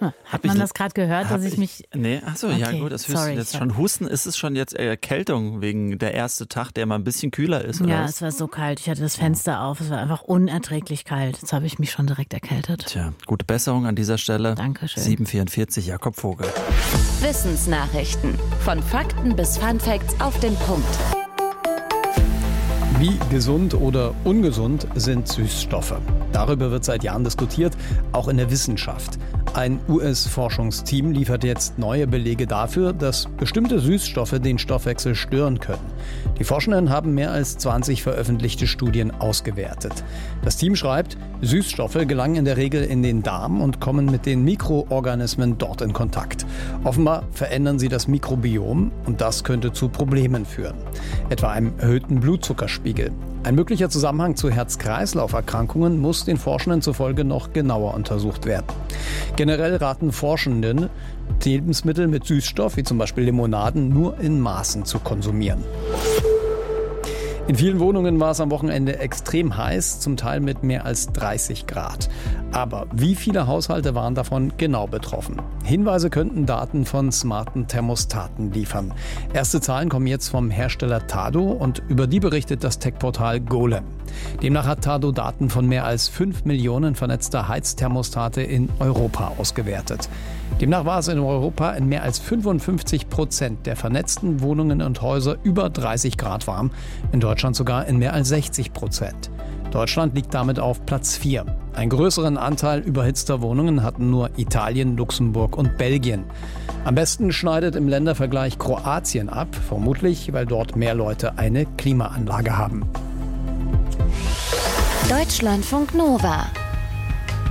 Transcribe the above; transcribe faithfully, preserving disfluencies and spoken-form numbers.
Hat hab man ich, das gerade gehört, dass ich, ich mich... Nee, achso, okay, ja gut, das hörst du jetzt schon. Husten, ist es schon jetzt Erkältung wegen der erste Tag, der mal ein bisschen kühler ist? Oder ja, was? Es war so kalt. Ich hatte das Fenster auf. Es war einfach unerträglich kalt. Jetzt habe ich mich schon direkt erkältet. Tja, gute Besserung an dieser Stelle. Dankeschön. sieben vierundvierzig, Jakob Vogel. Wissensnachrichten. Von Fakten bis Funfacts auf den Punkt. Wie gesund oder ungesund sind Süßstoffe? Darüber wird seit Jahren diskutiert, auch in der Wissenschaft. Ein U S-Forschungsteam liefert jetzt neue Belege dafür, dass bestimmte Süßstoffe den Stoffwechsel stören können. Die Forschenden haben mehr als zwanzig veröffentlichte Studien ausgewertet. Das Team schreibt, Süßstoffe gelangen in der Regel in den Darm und kommen mit den Mikroorganismen dort in Kontakt. Offenbar verändern sie das Mikrobiom und das könnte zu Problemen führen. Etwa einem erhöhten Blutzuckerspiegel. Ein möglicher Zusammenhang zu Herz-Kreislauf-Erkrankungen muss den Forschenden zufolge noch genauer untersucht werden. Generell raten Forschenden, Lebensmittel mit Süßstoff, wie zum Beispiel Limonaden, nur in Maßen zu konsumieren. In vielen Wohnungen war es am Wochenende extrem heiß, zum Teil mit mehr als dreißig Grad. Aber wie viele Haushalte waren davon genau betroffen? Hinweise könnten Daten von smarten Thermostaten liefern. Erste Zahlen kommen jetzt vom Hersteller Tado und über die berichtet das Tech-Portal Golem. Demnach hat Tado Daten von mehr als fünf Millionen vernetzter Heizthermostate in Europa ausgewertet. Demnach war es in Europa in mehr als fünfundfünfzig Prozent der vernetzten Wohnungen und Häuser über dreißig Grad warm, in Deutschland sogar in mehr als sechzig Prozent. Deutschland liegt damit auf Platz vier. Einen größeren Anteil überhitzter Wohnungen hatten nur Italien, Luxemburg und Belgien. Am besten schneidet im Ländervergleich Kroatien ab, vermutlich weil dort mehr Leute eine Klimaanlage haben. Deutschlandfunk Nova